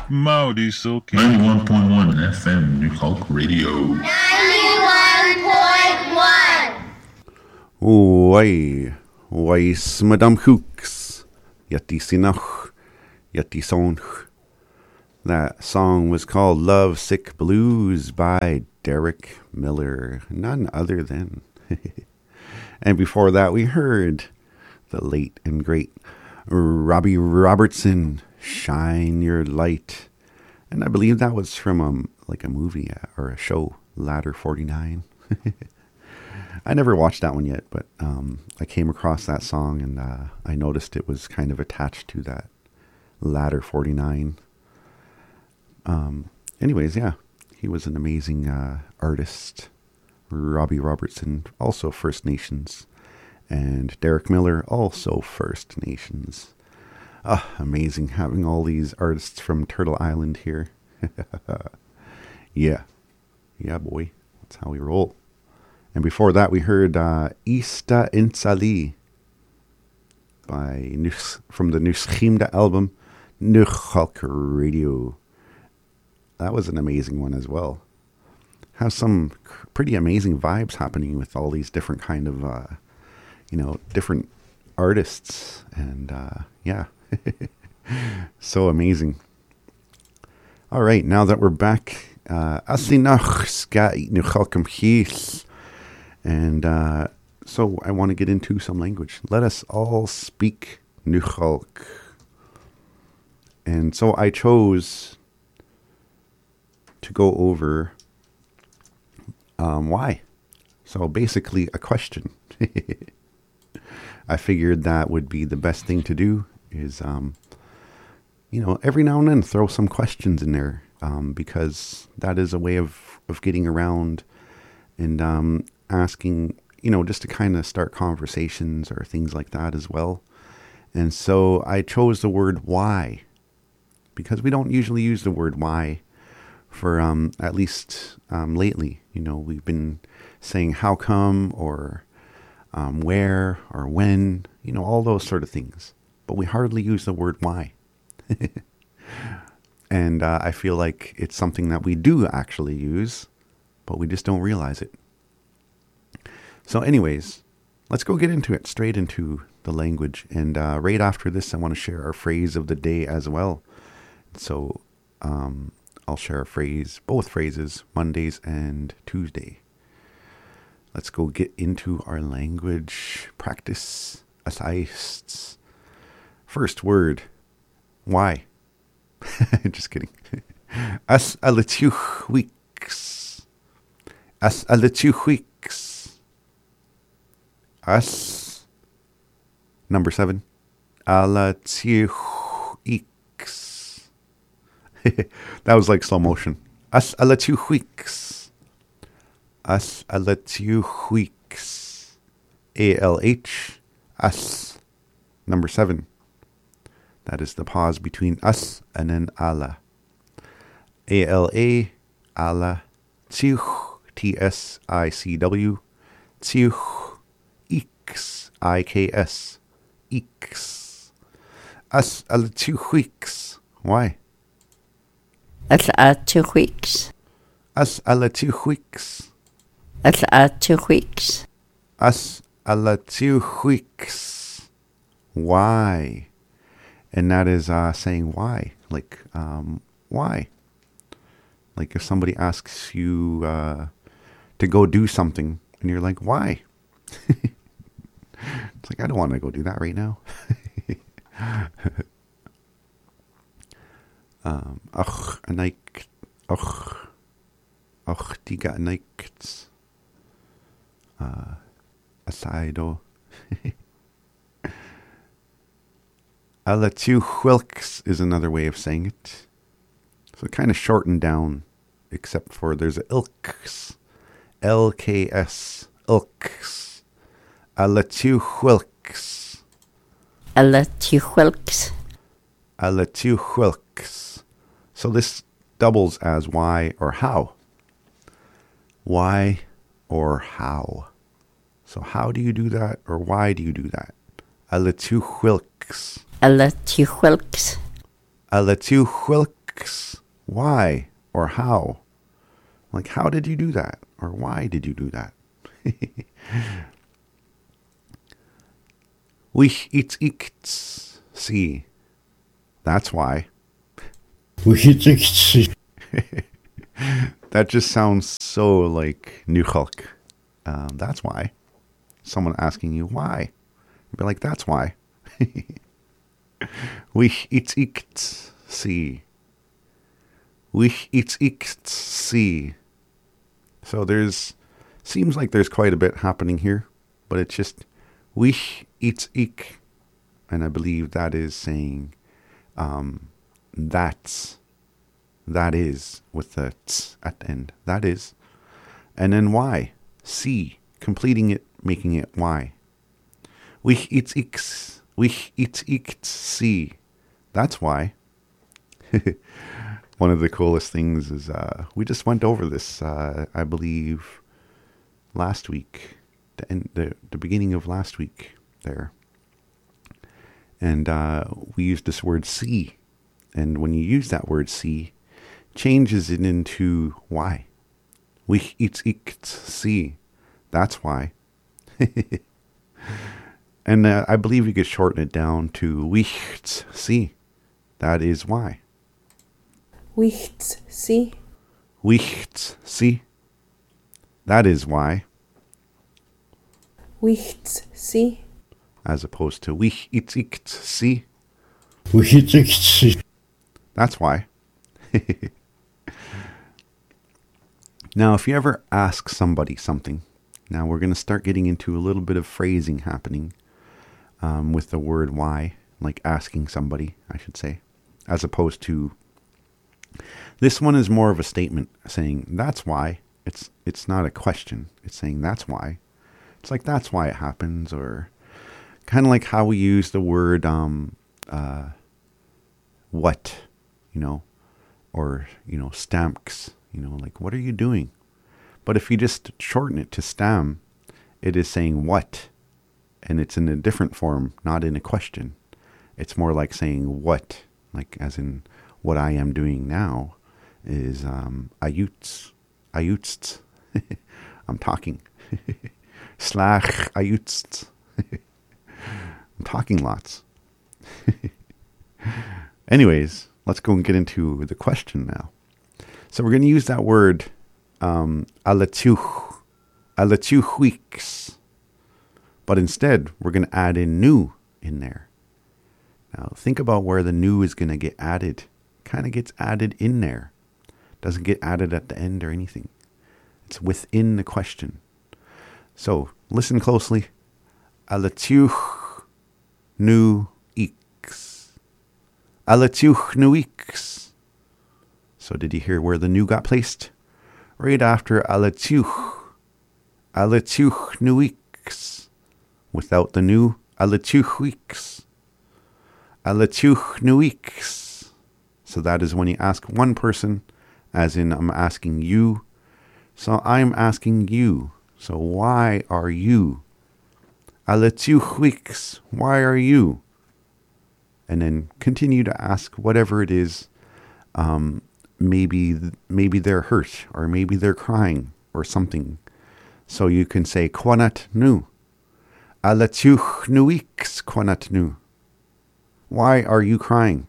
Maudie Silky. 91.1 FM New Hulk Radio. 91.1. Oi, Weis Madame Hooks, Yeti Sinach, Yeti Sonch. That song was called Love Sick Blues by Derek Miller, none other than. And before that, we heard the late and great Robbie Robertson, Shine Your Light. And I believe that was from a movie or a show, Ladder 49. I never watched that one yet, but I came across that song and I noticed it was kind of attached to that Ladder 49. Anyways, yeah, he was an amazing artist. Robbie Robertson, also First Nations. And Derek Miller, also First Nations. Amazing having all these artists from Turtle Island here. Yeah, boy, that's how we roll. And before that, we heard Ista Insali from the Nuschimda album, Nuchalk Radio. That was an amazing one as well. Has some pretty amazing vibes happening with all these different kind of, different artists. And yeah, so amazing. All right, now that we're back, and so I want to get into some language. Let us all speak Nuchalk. And so I chose to go over why. So basically a question. I figured that would be the best thing to do is, every now and then throw some questions in there, because that is a way of getting around and asking, just to kind of start conversations or things like that as well. And so I chose the word why, because we don't usually use the word why for at least lately. We've been saying how come or where or when, all those sort of things. But we hardly use the word why. And I feel like it's something that we do actually use, but we just don't realize it. So anyways, let's go get into it, straight into the language. And right after this, I want to share our phrase of the day as well. So I'll share both phrases, Mondays and Tuesday. Let's go get into our language practice. Asaists. First word, why? Just kidding. As a little weeks. As a little weeks. As. Number 7. A little weeks. That was like slow motion. As a little weeks. As a little weeks. ALH. As. Number 7. That is the pause between us and then Allah. ALA, Allah, Tsuch, TSICW, Tsuch, Iks, IKS, Iks. As a 2 weeks. Why? As 2 weeks. As a 2 weeks. As 2 weeks. As a 2 weeks. Why? And that is saying why. Like, why? Like if somebody asks you to go do something and you're like, why? It's like, I don't want to go do that right now. Ach, anaikt. Ach, diga anaikt. Asaido. Alatuchwilks is another way of saying it. So kind of shortened down, except for there's a ilks. LKS. Ilks. Alatuchwilks. Alatuchwilks. Alatuchwilks. So this doubles as why or how. Why or how. So how do you do that or why do you do that? Alatuchwilks. Alatuchwilks. Alatuchwilks. why or how? Like, how did you do that? Or why did you do that? Wich it's ikts see. That's why. That just sounds so like New Hulk. That's why. Someone asking you why. You'd be like, that's why. Wich it's ikts see. Wich it's ikts see. So seems like there's quite a bit happening here, but it's just wich it's ik. And I believe that is saying that is with the ts at the end. That is. And then why? See. Completing it, making it why. Wich it's x. Wich it's x see. That's why. One of the coolest things is we just went over this, I believe, last week. The beginning of last week there. And we used this word see. And when you use that word see, changes it into why. Wich it's see. That's why. And I believe you could shorten it down to wich see. That is why. Wich see. Wich see. That is why. Wich see. As opposed to wich it's see. Wich That's why. Now, if you ever ask somebody something, now we're going to start getting into a little bit of phrasing happening with the word why, like asking somebody, I should say, as opposed to this one is more of a statement saying that's why. It's not a question. It's saying that's why. It's like that's why it happens, or kind of like how we use the word what, or stamks, like what are you doing? But if you just shorten it to stam, it is saying what, and it's in a different form, not in a question. It's more like saying what, like as in what I am doing now is ayuts. I'm talking. Slach ayuts. I'm talking lots. Anyways, let's go and get into the question now. So we're going to use that word alatuhuix. But instead, we're going to add in new in there. Now, think about where the new is going to get added. Kind of gets added in there. Doesn't get added at the end or anything. It's within the question. So, listen closely. Alatuch nu ix. Alatuch nu ix. So, did you hear where the new got placed? Right after alatuch. Alatuch nu ix. Without the new, alatuch ix. Alatuch nu ix. So that is when you ask one person, as in I'm asking you. So I'm asking you. So why are you? Alatuch ix. Why are you? And then continue to ask whatever it is. Maybe they're hurt, or maybe they're crying, or something. So you can say quanat nu. Alatuch nu ix quanat nu. Why are you crying?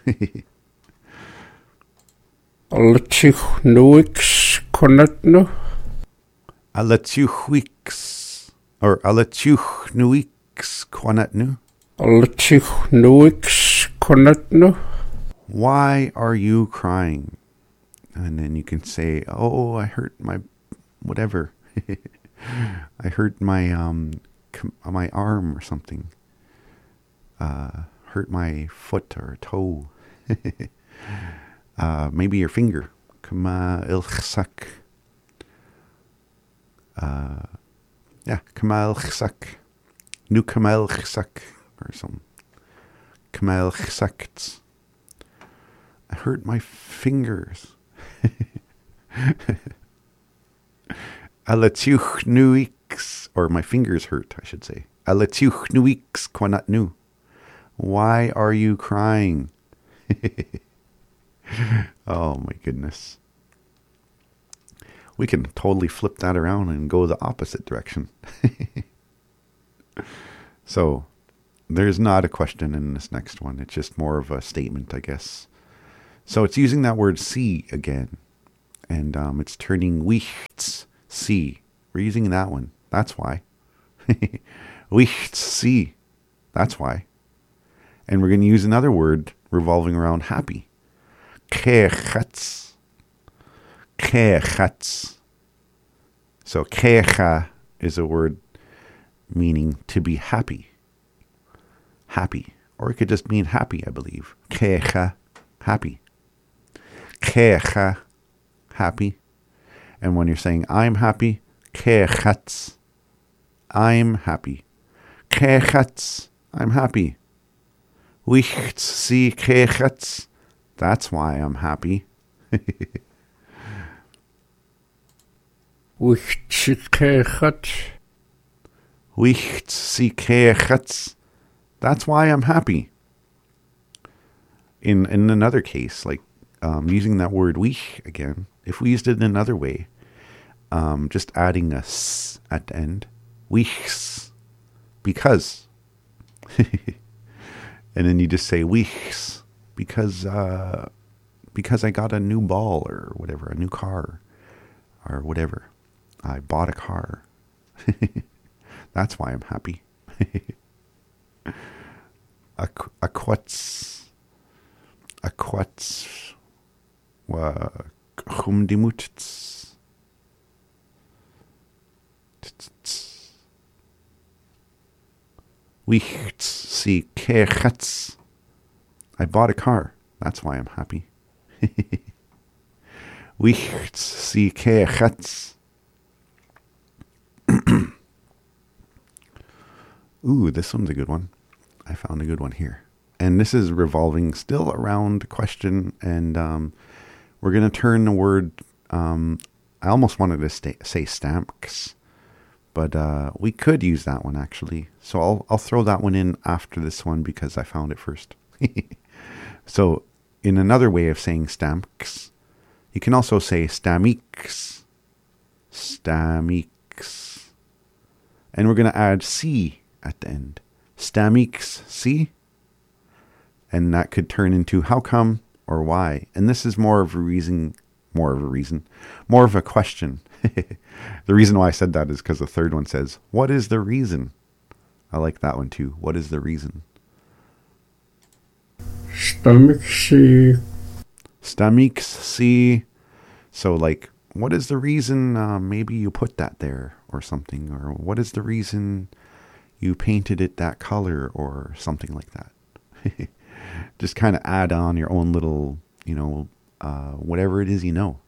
Alatuch nu ix quanat nu. Alatuch ix, or alatuch nu ix quanat nu. Alatuch nu ix quanat nu. Why are you crying? And then you can say, oh, I hurt my whatever. I hurt my my arm or something. Hurt my foot or toe. Maybe your finger. Kama ilchsak. Yeah, Kamal Chsak. Nu Kamal Chsak or something. Kamal Chsakt. I hurt my fingers. Alatuch nuix, or my fingers hurt, I should say. Alatuch nuix quanat nu. Why are you crying? Oh my goodness. We can totally flip that around and go the opposite direction. So, there's not a question in this next one. It's just more of a statement, I guess. So it's using that word see again. And it's turning wichts see. We're using that one. That's why. Wichts see. That's why. And we're going to use another word revolving around happy. Kechats. Kechats. So kecha is a word meaning to be happy. Happy. Or it could just mean happy, I believe. Kecha, happy. Kecha, happy. And when you're saying I'm happy, kechats, I'm happy. Kechats, I'm happy. Wichts si kechats, that's why I'm happy. Wichtsikechat. Wichts si kechats, that's why I'm happy. In another case, like using that word wich again, if we used it in another way, just adding a s at the end, wichs, because. And then you just say wichs, because I got a new ball or whatever, a new car or whatever. I bought a car. That's why I'm happy. Aquats wa chumdimuts. Wichts si kechats. I bought a car. That's why I'm happy. Wichts si kechats. Ooh, this one's a good one. I found a good one here. And this is revolving still around the question. And we're going to turn the word... I almost wanted to say stamps. But we could use that one, actually. So I'll throw that one in after this one because I found it first. So in another way of saying stamps, you can also say stamix. Stamix. And we're going to add C at the end. Stamix C. And that could turn into how come or why. And this is more of a question. The reason why I said that is because the third one says, what is the reason? I like that one too. What is the reason? Stamiksi. Stamix C. So like, what is the reason maybe you put that there or something? Or what is the reason you painted it that color or something like that? Just kind of add on your own little, whatever it is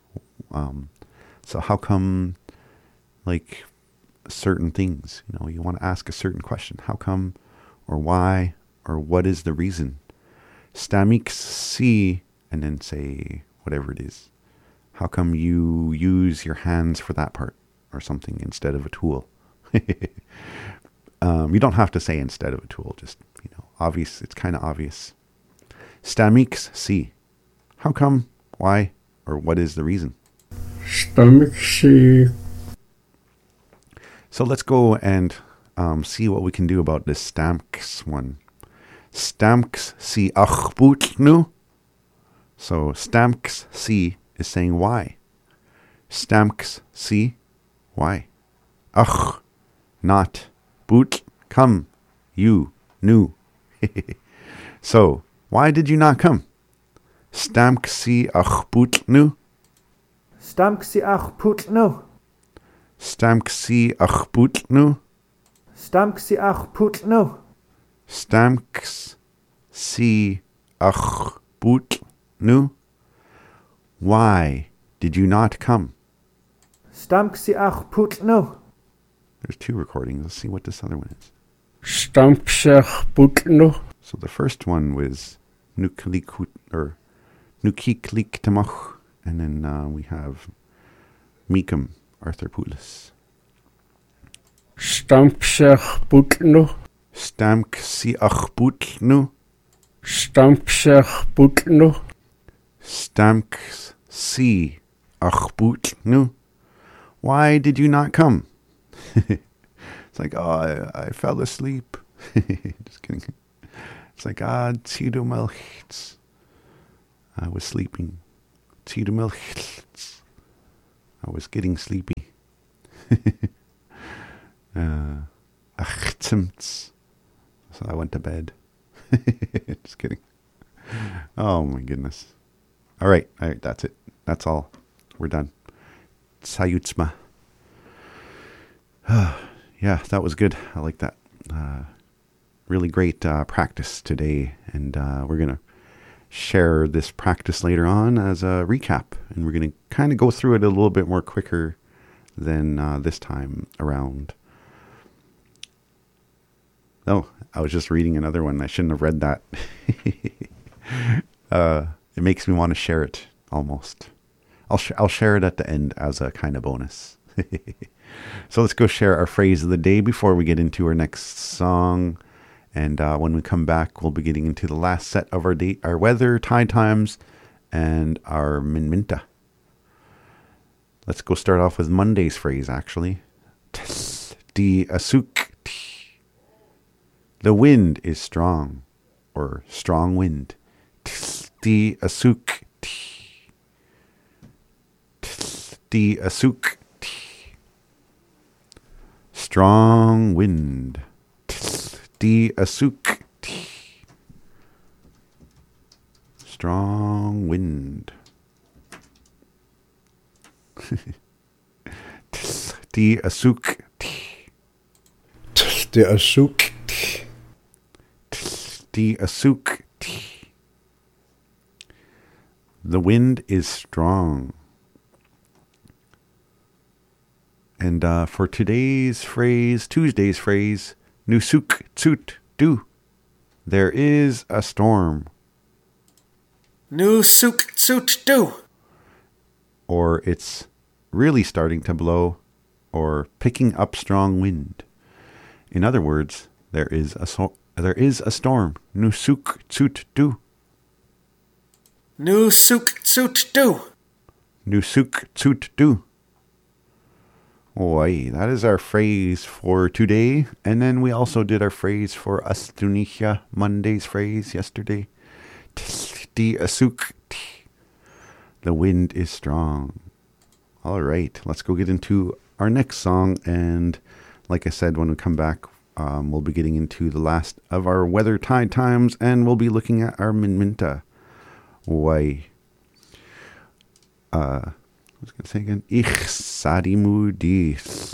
So how come, like, certain things, you want to ask a certain question. How come, or why, or what is the reason? Stamix C, and then say whatever it is. How come you use your hands for that part, or something, instead of a tool? You don't have to say instead of a tool, just, obvious. It's kind of obvious. Stamix C. How come, why, or what is the reason? Stamiksi. So let's go and see what we can do about this stamps one. Stamps si achbut nu. So stamps si is saying why. Stamps si, why? Ach, not. Boot, come. You, nu. So, why did you not come? Stamps si achbut nu. Stamksi achput nu. Stamksi achput nu. Stamksi achput nu. Stamksi achput nu. Why did you not come? Stamksi achput nu. There's two recordings. Let's see what this other one is. Stampsachputnu. So the first one was Nuklikut or Nukikliktamach. And then we have Meekum Arthurpoulos. Stampsachputnu. Stamksiachputnu. Stampsachputnu. Stamks si achboot nu. Why did you not come? It's like, oh, I fell asleep. Just kidding. It's like, tidumilchts. I was sleeping. Tidumilchts. I was getting sleepy. Achtimts. So I went to bed. Just kidding. Oh my goodness. All right, that's it. That's all. We're done. Sayutsma. Yeah, that was good. I like that. Really great practice today. And we're going to share this practice later on as a recap. And we're going to kind of go through it a little bit more quicker than this time around. Oh, I was just reading another one. I shouldn't have read that. It makes me want to share it almost. I'll share it at the end as a kind of bonus. So let's go share our phrase of the day before we get into our next song. And when we come back, we'll be getting into the last set of our weather, tide times, and our minminta. Let's go start off with Monday's phrase, actually. Di asuk. The wind is strong, or strong wind. Di asuk. Di asuk. Strong wind. Di asuk. Strong wind. Di asuk. The asuk. Di asuk. The wind is strong. And for today's phrase, Tuesday's phrase, Nusuk tsut du. There is a storm. Nusuk tsut du. Or it's really starting to blow, or picking up strong wind. In other words, there is a storm. Nusuk tsut du. Nusuk tsut du. Nusuk tsut du. Oi, that is our phrase for today. And then we also did our phrase for Astunicha, Monday's phrase yesterday. Di asuk. The wind is strong. All right, let's go get into our next song. And like I said, when we come back, we'll be getting into the last of our weather tide times, and we'll be looking at our minminta. Oi. I was going to say again. Ich sadimu dis.